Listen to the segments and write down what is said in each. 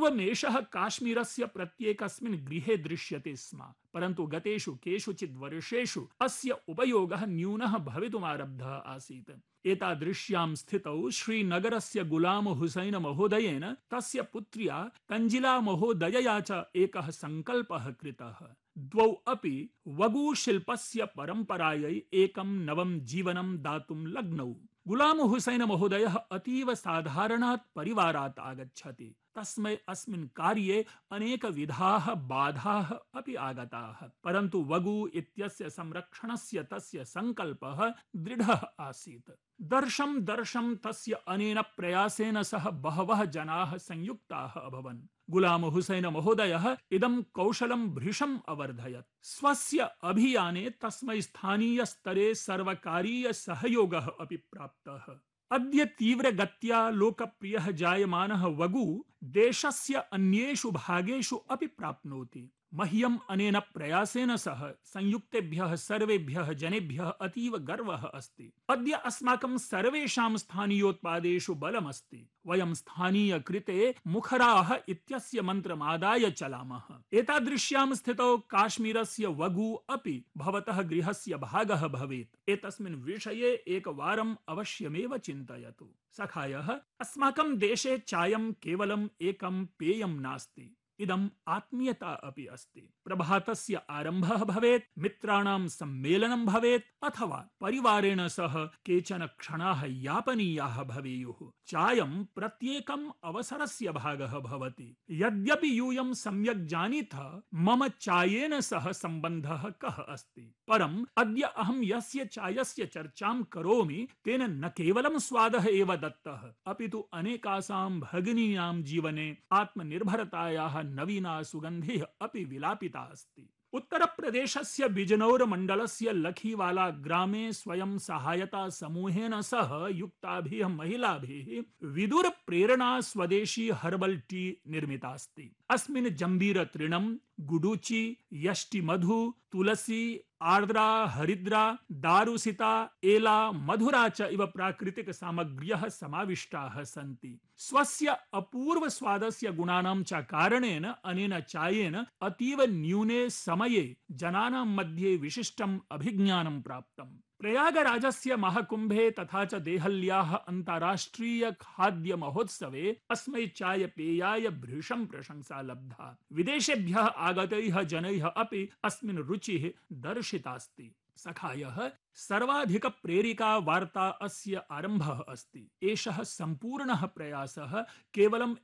पूर्वमेषः काश्मीरस्य प्रत्येकस्मिन् गृहे दृश्यते स्म, परन्तु गतेषु केषुचित् वर्षेषु अस्य उपयोगः न्यूनः भवितुमारब्धः आसीत्। एतादृश्यां स्थितौ श्रीनगरस्य गुलाम हुसैन महोदयेन तस्य पुत्र्या तंजिला महोदयया च एकः सङ्कल्पः कृतः। द्वौ अपि वगूशिल्पस्य परम्परायै एकं नवं जीवनं दातुं लग्नौ। गुलाम हुसैन महोदयः अतीव साधारणात् परिवारात् आगच्छति। तस्मै अस्मिन् कार्ये अनेकविधाः बाधाः अपि आगताः, परन्तु वगू इत्यस्य संरक्षणस्य तस्य सङ्कल्पः दृढः आसीत्। दर्शं दर्शं तस्य अनेन प्रयासेन सह बहवः जनाः संयुक्ताः अभवन्। गुलाम हुसैन महोदयः इदं कौशलं भृशम् अवर्धयत्। स्वस्य अभियाने तस्मै स्थानीय स्तरे सर्वकारीय सहयोगः अपि प्राप्तः। अद्य तीव्रगत्या लोकप्रियः जायमानः वगू देशस्य अन्येषु भागेषु अपि प्राप्नोति। मह्यम् अनेन प्रयासेन सह संयुक्तेभ्यः सर्वेभ्यः जनेभ्यः अतीव गर्वः अस्ति। अद्य अस्माकं सर्वेषां स्थानीयोत्पादेषु बलमस्ति। वयं स्थानीयकृते मुखराः इत्यस्य मन्त्रमादाय चलामः। एतादृश्यां स्थितौ काश्मीरस्य वगू अपि भवतः गृहस्य भागः भवेत्। एतस्मिन् विषये एकवारम् अवश्यमेव चिन्तयतु। सखायः, अस्माकं देशे चायं केवलम् एकं पेयं नास्ति, इदम् आत्मीयता अपि अस्ति। प्रभातस्य आरम्भः भवेत्, मित्राणां सम्मेलनं भवेत्, अथवा परिवारेण सह केचन क्षणाः यापनीयाः भवेयुः। चायं प्रत्येकम् अवसरस्य भागः भवति। यद्यपि यूयं सम्यक् जानीथ मम चायेन सह सम्बन्धः कः अस्ति, परम् अद्य अहं यस्य चायस्य चर्चां करोमि तेन न केवलं स्वादः एव दत्तः, अपि तु अनेकासां भगिनीनां जीवने आत्मनिर्भरतायाः नवीना सुगन्धिः अपि विलापिता अस्ति। उत्तरप्रदेशस्य बिजनौर मण्डलस्य लखीवाला ग्रामे स्वयं सहायता समूहेन सह युक्ताभिः महिलाभिः विदुर प्रेरणा स्वदेशी हर्बल टी निर्मितास्ति। अस्मिन् जम्बीर तृणं, गुडुचि, यष्टि मधु, तुलसी, आर्द्रा, हरिद्रा, दारुसिता, एला, मधुरा च इव प्राकृतिक सामग्र्यः समाविष्टाः सन्ति। स्वस्य अपूर्व स्वादस्य गुणानां च कारणेन अनेन चायेन अतीव न्यूने समये जनानां मध्ये विशिष्टम् अभिज्ञानं प्राप्तम्। प्रयागराजस्य महाकुम्भे तथा च देहल्याः अन्ताराष्ट्रीय खाद्य महोत्सवे अस्मै चाय पेयाय भृशं प्रशंसा लब्धा। विदेशेभ्यः आगतैः जनैः अपि अस्मिन् रुचिः दर्शितास्ति। सखायः, सर्वाधिक प्रेरिका वार्ता अस्य आरम्भः अस्ति। एषः सम्पूर्णः प्रयासः केवलं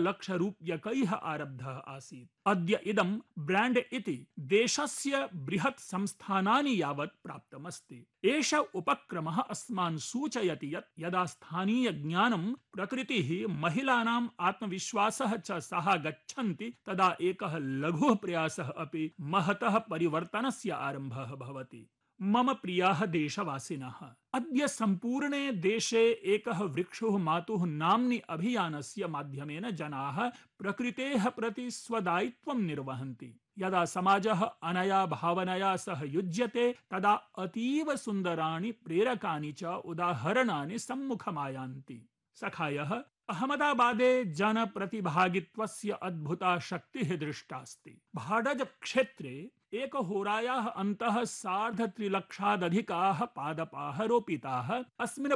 1,00,000 आरब्धः आसीत्। अद्य इदं ब्राण्ड् इति देशस्य बृहत् संस्थानानि यावत् प्राप्तमस्ति। एष उपक्रमः अस्मान् सूचयति यत् यदा स्थानीय ज्ञानं, प्रकृतिः, महिलानाम् आत्मविश्वासः च सह गच्छन्ति तदा एकः लघुः प्रयासः अपि महतः परिवर्तनस्य आरम्भः भवति। मम प्रियाः देशवासिनः, अद्य सम्पूर्णे देशे एकः वृक्षः मातुः नाम्नि अभियानस्य माध्यमेन जनाः प्रकृतेः प्रति स्वदायित्वं निर्वहन्ति। यदा समाजः अनया भावनया सह युज्यते तदा अतीव सुन्दराणि प्रेरकानि च उदाहरणानि सम्मुखमायान्ति। सखायः, अहमदाबादे जनप्रतिभागित्वस्य अद्भुता शक्तिः दृष्टास्ति। भाडज क्षेत्रे एकहोरायाः अन्तः 3,50,000 पादपाः रोपिताः। अस्मिन्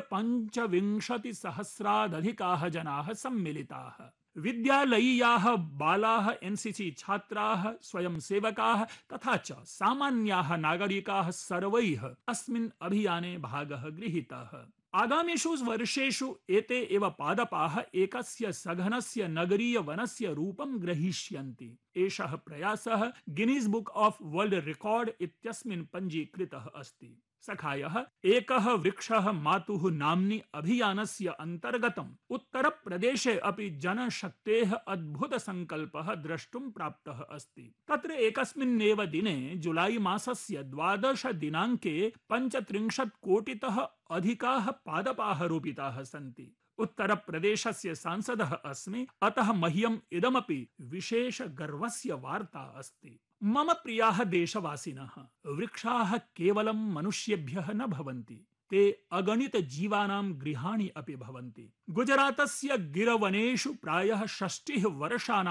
25,000 जनाः सम्मिलिताः। विद्यालयीयाः बालाः, एनसीसी छात्राः, स्वयंसेवकाः तथा च सामान्याः नागरिकाः सर्वैः अस्मिन् अभियाने भागः गृहीतः। आगामिषु वर्षेषु एते एव पादपाः एकस्य सघनस्य नगरीय वनस्य रूपं ग्रहीष्यन्ति। एषः प्रयासः गिनीस् बुक् आफ् वर्ल्ड् रेकॉर्ड इत्यस्मिन् पञ्जीकृतः अस्ति। सखायः, एकः वृक्षः मातुः नाम्नि अभियानस्य अन्तर्गतम् उत्तरप्रदेशे अपि जनशक्तेः अद्भुतसङ्कल्पः द्रष्टुं प्राप्तः अस्ति। तत्र एकस्मिन्नेव दिने जुलाई मासस्य 12 दिनाङ्के 35 कोटितः अधिकाः पादपाः रोपिताः सन्ति। उत्तरप्रदेशस्य सांसदः अस्मि, अतः मह्यम् इदमपि विशेष गर्वस्य वार्ता अस्ति। मम प्रियाः देशवासिनः, वृक्षाः केवलं मनुष्येभ्यः न भवन्ति, ते अगणित जीवानां गृहाणि अपि भवन्ति। गुजरातस्य गिरवनेषु प्रायः 60 वर्षाणां